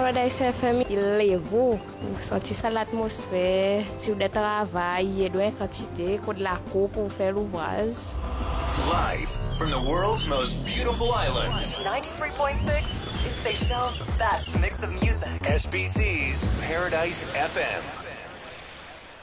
Paradise FM, il lève, sentir ça l'atmosphère, sur des travail, et de quantité, pour de la coupe pour faire l'ouvrage. Live from the world's most beautiful islands. 93.6 is Seychelles' best mix of music. SBC's Paradise FM.